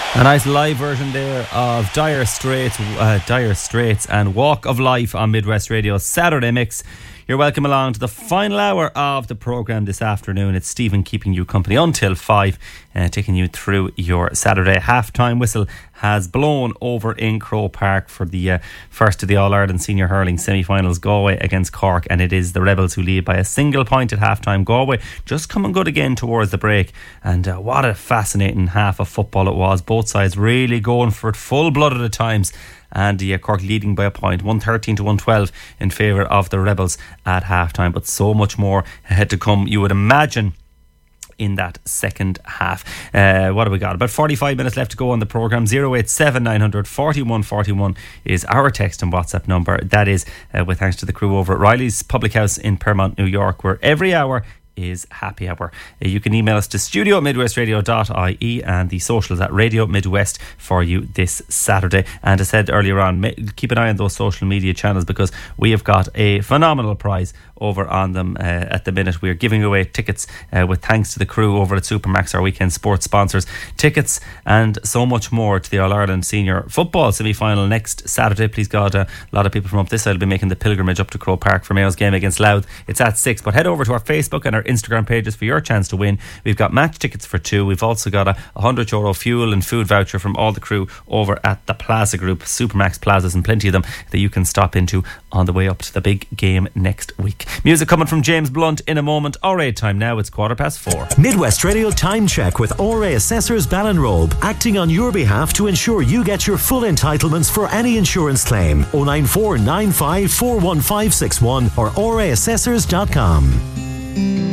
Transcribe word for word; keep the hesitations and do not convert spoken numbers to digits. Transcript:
A nice live version there of Dire Straits, uh, Dire Straits and Walk of Life on Midwest Radio's Saturday Mix. You're welcome along to the final hour of the programme this afternoon. It's Stephen keeping you company until five, uh, taking you through your Saturday. Half-time whistle has blown over in Croke Park for the uh, first of the All-Ireland Senior Hurling semi-finals, Galway against Cork, and it is the Rebels who lead by a single point at half-time. Galway just coming good again towards the break, and uh, what a fascinating half of football it was. Both sides really going for it full-blooded at times, and uh, Cork leading by a point, one thirteen to one twelve in favour of the Rebels at half-time, but so much more ahead to come, you would imagine, in that second half. Uh, what have we got? About forty-five minutes left to go on the programme. zero eight seven nine hundred forty-one forty-one is our text and WhatsApp number. That is uh, with thanks to the crew over at Riley's Public House in Permont, New York, where every hour is happy hour. Uh, you can email us to studio at midwestradio dot I E, and the socials at Radio Midwest for you this Saturday. And as I said earlier on, keep an eye on those social media channels, because we have got a phenomenal prize over on them uh, at the minute. We are giving away tickets uh, with thanks to the crew over at Supermax, our weekend sports sponsors. Tickets and so much more to the All-Ireland Senior Football semi-final next Saturday. Please God, uh, a lot of people from up this side will be making the pilgrimage up to Croke Park for Mayo's game against Louth. It's at six, but head over to our Facebook and our Instagram pages for your chance to win. We've got match tickets for two. We've also got a one hundred euro fuel and food voucher from all the crew over at the Plaza Group, Supermax Plazas, and plenty of them that you can stop into on the way up to the big game next week. Music coming from James Blunt in a moment. R A time now, it's quarter past four. Midwest Radio Time Check with R A Assessors Ballinrobe, acting on your behalf to ensure you get your full entitlements for any insurance claim. oh nine four nine five four one five six one or r a assessors dot com.